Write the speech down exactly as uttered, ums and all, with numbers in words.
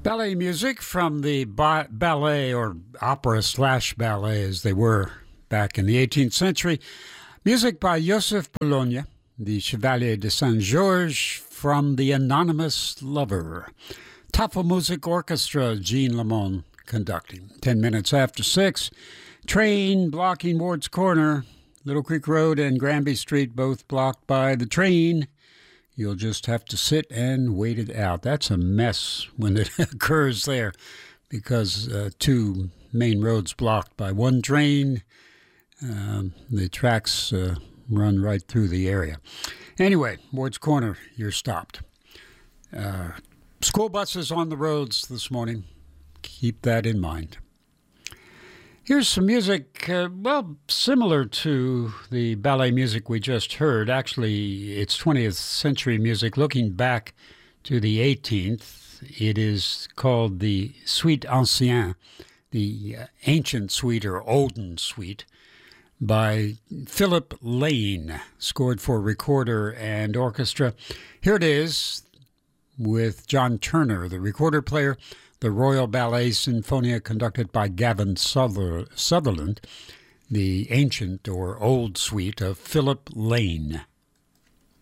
Ballet music from the ba- ballet or opera slash ballet as they were back in the eighteenth century. Music by Joseph Bologna, the Chevalier de Saint-Georges from The Anonymous Lover. Tafelmusik Orchestra, Jean Lamont conducting. Ten minutes after six, train blocking Ward's Corner, Little Creek Road and Granby Street both blocked by the train. You'll just have to sit and wait it out. That's a mess when it occurs there because uh, two main roads blocked by one train. Um, the tracks uh, run right through the area. Anyway, Ward's Corner, you're stopped. Uh, school buses on the roads this morning. Keep that in mind. Here's some music, uh, well, similar to the ballet music we just heard. Actually, it's twentieth century music looking back to the eighteenth. It is called the Suite Ancienne, the uh, ancient suite or olden suite by Philip Lane, scored for recorder and orchestra. Here it is with John Turner, the recorder player. The Royal Ballet Sinfonia conducted by Gavin Suther- Sutherland, the ancient or old suite of Philip Lane.